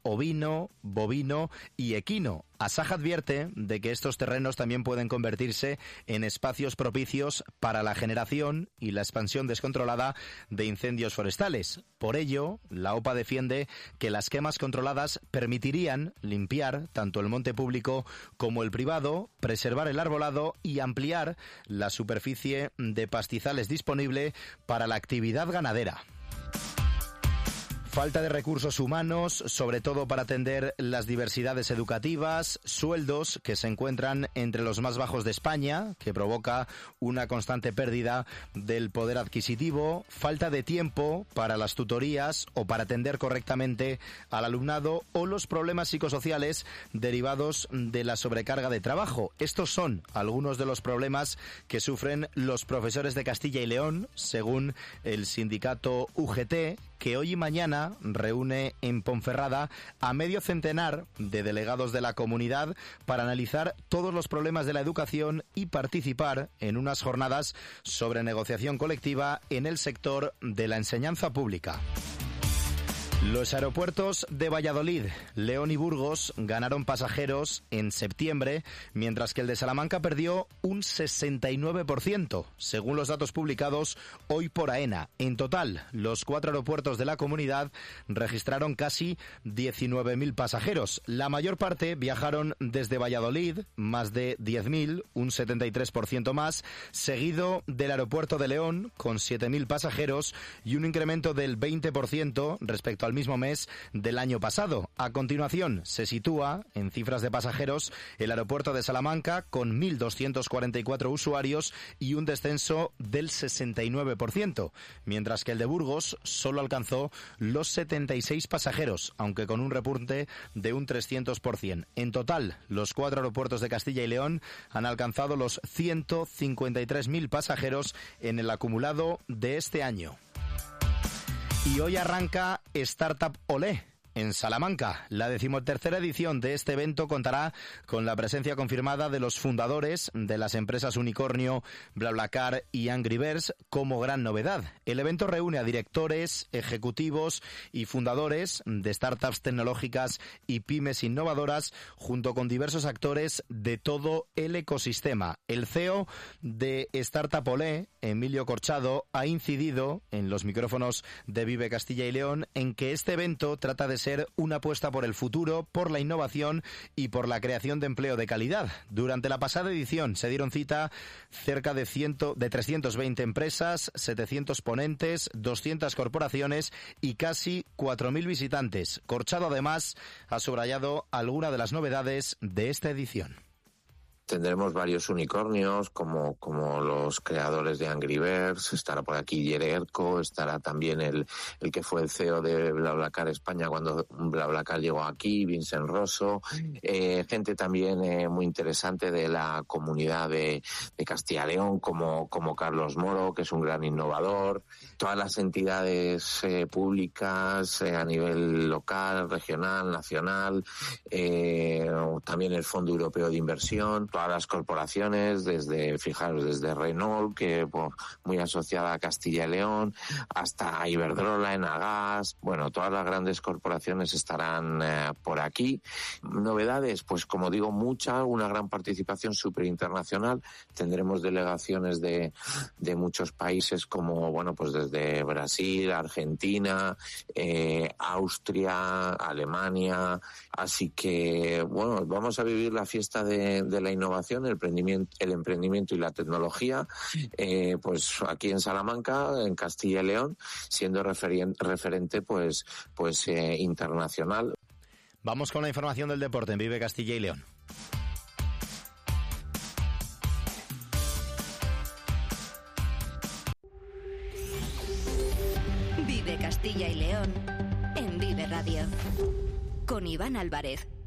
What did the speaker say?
ovino, bovino y equino. Asaja advierte de que estos terrenos también pueden convertirse en espacios propicios para la generación y la expansión descontrolada de incendios forestales. Por ello, la OPA defiende que las quemas controladas permitirían limpiar tanto el monte público como el privado, preservar el arbolado y ampliar la superficie de pastizales disponible para la actividad ganadera. Falta de recursos humanos, sobre todo para atender las diversidades educativas, sueldos que se encuentran entre los más bajos de España, que provoca una constante pérdida del poder adquisitivo, falta de tiempo para las tutorías o para atender correctamente al alumnado o los problemas psicosociales derivados de la sobrecarga de trabajo. Estos son algunos de los problemas que sufren los profesores de Castilla y León, según el sindicato UGT, que hoy y mañana reúne en Ponferrada a medio centenar de delegados de la comunidad para analizar todos los problemas de la educación y participar en unas jornadas sobre negociación colectiva en el sector de la enseñanza pública. Los aeropuertos de Valladolid, León y Burgos ganaron pasajeros en septiembre, mientras que el de Salamanca perdió un 69%, según los datos publicados hoy por AENA. En total, los 4 aeropuertos de la comunidad registraron casi 19.000 pasajeros. La mayor parte viajaron desde Valladolid, más de 10.000, un 73% más, seguido del aeropuerto de León, con 7.000 pasajeros y un incremento del 20% respecto al mismo mes del año pasado. A continuación, se sitúa en cifras de pasajeros el aeropuerto de Salamanca con 1.244 usuarios y un descenso del 69%, mientras que el de Burgos solo alcanzó los 76 pasajeros, aunque con un repunte de un 300%. En total, los 4 aeropuertos de Castilla y León han alcanzado los 153.000 pasajeros en el acumulado de este año. Y hoy arranca Startup Olé en Salamanca. La 13ª edición de este evento contará con la presencia confirmada de los fundadores de las empresas Unicornio, BlaBlaCar y Angry Birds como gran novedad. El evento reúne a directores, ejecutivos y fundadores de startups tecnológicas y pymes innovadoras junto con diversos actores de todo el ecosistema. El CEO de Startup Olé, Emilio Corchado, ha incidido en los micrófonos de Vive Castilla y León en que este evento trata de ser una apuesta por el futuro, por la innovación y por la creación de empleo de calidad. Durante la pasada edición se dieron cita cerca de 320 empresas, 700 ponentes, 200 corporaciones y casi 4.000 visitantes. Corchado además ha subrayado algunas de las novedades de esta edición. Tendremos varios unicornios como los creadores de Angry Birds, estará por aquí Yererco, estará también el que fue el CEO de BlaBlaCar España cuando BlaBlaCar llegó aquí, Vincent Rosso, gente también muy interesante de la comunidad de Castilla y León como Carlos Moro, que es un gran innovador, todas las entidades públicas a nivel local, regional, nacional, también el Fondo Europeo de Inversión, todas las corporaciones, desde Renault, que muy asociada a Castilla y León, hasta Iberdrola, Enagas, bueno, todas las grandes corporaciones estarán por aquí. Novedades, pues como digo, una gran participación súper internacional. Tendremos delegaciones de muchos países como, bueno, pues desde Brasil, Argentina, Austria, Alemania, así que, bueno, vamos a vivir la fiesta de la innovación, el emprendimiento y la tecnología, pues aquí en Salamanca, en Castilla y León, siendo referente pues internacional. Vamos con la información del deporte en Vive Castilla y León. Vive Castilla y León en Vive Radio con Iván Álvarez.